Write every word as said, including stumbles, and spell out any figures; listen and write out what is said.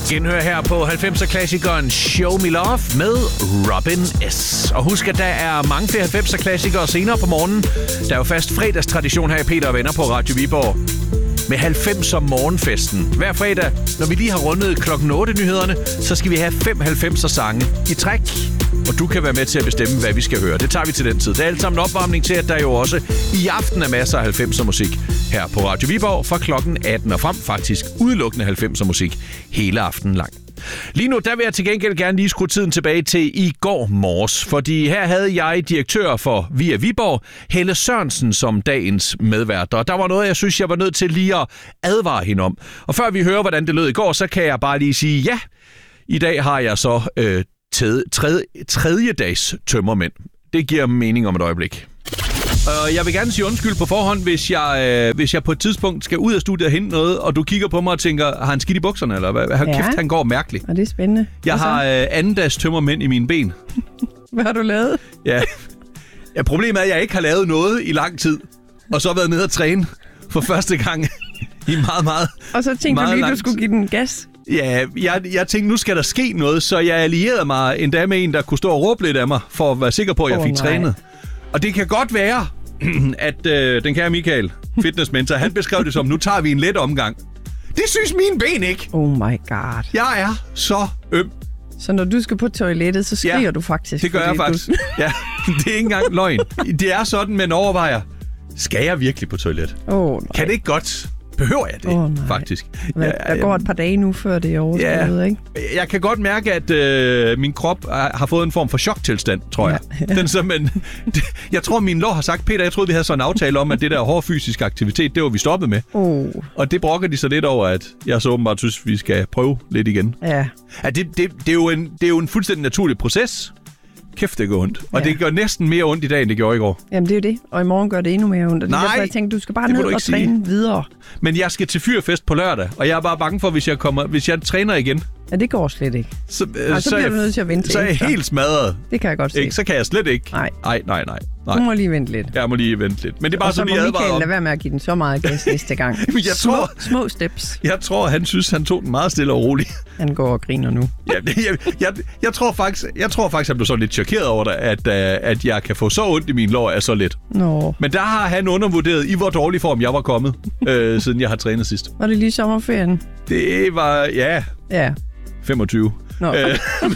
Genhør her på halvfemser-klassikeren Show Me Love med Robin S. Og husk, at der er mange flere halvfemser-klassikere senere på morgenen. Der er jo fast fredagstradition her i Peter og Venner på Radio Viborg. Med halvfemser morgenfesten. Hver fredag, når vi lige har rundet klokken otte nyhederne, så skal vi have fem halvfemser sange i træk. Og du kan være med til at bestemme, hvad vi skal høre. Det tager vi til den tid. Det er alt sammen en opvarmning til, at der jo også i aften er masser af halvfemser musik her på Radio Viborg fra klokken atten og frem. Faktisk udelukkende halvfemser musik hele aftenen lang. Lige nu, der vil jeg til gengæld gerne lige skrue tiden tilbage til i går morges, fordi her havde jeg direktør for Via Viborg, Helle Sørensen, som dagens medvært. Og der var noget, jeg synes, jeg var nødt til lige at advare hende om. Og før vi hører, hvordan det lød i går, så kan jeg bare lige sige, ja, i dag har jeg så øh, tredje, tredje dags tømmermænd. Det giver mening om et øjeblik. Og jeg vil gerne sige undskyld på forhånd, hvis jeg, øh, hvis jeg på et tidspunkt skal ud af studiet og hente noget, og du kigger på mig og tænker, har han skidt i bukserne, eller hvad? Ja. Kæft, han går mærkeligt. Og det er spændende. Jeg har øh, andendags tømmermænd i mine ben. Hvad har du lavet? Ja. ja, problemet er, at jeg ikke har lavet noget i lang tid, og så været nede og træne for første gang i meget, meget Og så tænkte du lige, du skulle give den gas? Ja, jeg, jeg tænkte, nu skal der ske noget, så jeg allierede mig endda med en, der kunne stå og råbe lidt af mig, for at være sikker på, at jeg oh, fik nej. trænet. Og det kan godt være, at øh, den kære Michael, fitnessmentor, han beskrev det som, nu tager vi en let omgang. Det synes mine ben ikke. Oh my god. Jeg er så øm. Så når du skal på toilettet, så skriger ja, du faktisk? Det gør jeg faktisk. Du... ja, det er ikke engang løgn. Det er sådan, man overvejer, skal jeg virkelig på toilet? Oh, kan det ikke godt? Behøver jeg det, oh, faktisk? Ja, der går et par dage nu, før det er overstået, ja, ikke? Jeg kan godt mærke, at øh, min krop har fået en form for choktilstand, tror jeg. Ja, ja. Den, så, men, det, jeg tror, min lår har sagt, Peter, jeg troede, vi havde sådan en aftale om, at det der hårde fysisk aktivitet, det var vi stoppet med. Oh. Og det brokker de så lidt over, at jeg så åbenbart synes, vi skal prøve lidt igen. Ja. Ja, det, det, det, er jo en, det er jo en fuldstændig naturlig proces. Kæft, det gør ondt. Og ja, det gør næsten mere ondt i dag, end det gjorde i går. Jamen, det er jo det. Og i morgen gør det endnu mere ondt. Og Nej, derfor, jeg tænkte, du skal bare ned og træne sige. videre. Men jeg skal til fyrfest på lørdag, og jeg er bare bange for, hvis jeg kommer, hvis jeg træner igen. Ja, det går slet ikke. Så, øh, nej, så, så bliver jeg, du nødt til at vente. Så er jeg helt smadret. Det kan jeg godt se. Ikke? Så kan jeg slet ikke. Nej. Nej, nej, nej. nej. Du må lige vente lidt. Jeg må lige vente lidt. Men det er bare og så sådan, må lige Michael lade være med at give den så meget gas næste gang. jeg små, tror, små steps. Jeg tror, han synes, han tog den meget stille og roligt. Han går og griner nu. ja, jeg, jeg, jeg, tror faktisk, jeg tror faktisk, han blev så lidt chokeret over det, at, uh, at jeg kan få så ondt i min lår af så lidt. Nå. Men der har han undervurderet, i hvor dårlig form jeg var kommet, øh, siden jeg har trænet sidst. Var det lige sommerferien? Det var, ja, ja. femogtyve. Nå. Øh, men,